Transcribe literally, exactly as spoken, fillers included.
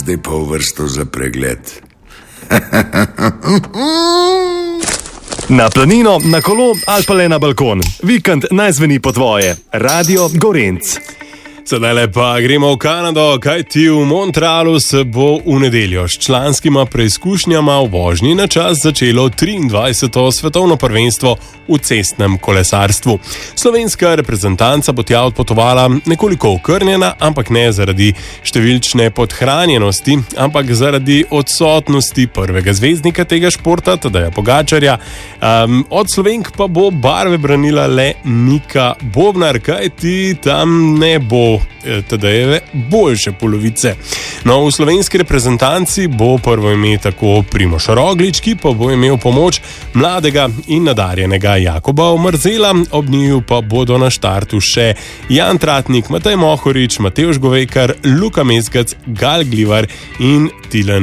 zdaj pa v vrsto za pregled. Na planino, na kolo ali pa le na balkon. Vikend naj zveni po tvoje. Radio Gorenc. Sedaj pa gremo v Kanado, kajti v Montrealu se bo v nedeljo s članskima preizkušnjama v vožnji na čas začelo triindvajseto svetovno prvenstvo v cestnem kolesarstvu. Slovenska reprezentanca bo tja odpotovala nekoliko okrnjena, ampak ne zaradi številčne podhranjenosti, ampak zaradi odsotnosti prvega zvezdnika tega športa, Tadeja Pogačarja. Um, od Slovenk pa bo barve branila le Nika Bobnar, kajti tam ne bo Tadejeve boljše polovice. No, v slovenski reprezentanci bo prvo ime tako Primož Roglič, ki pa bo imel pomoč mladega in nadarjenega Jakoba Omrzela, ob njiju pa bodo na štartu še Jan Tratnik, Matej Mohorič, Matevž Govejkar, Luka Mesgac, Gal Glivar in Tilen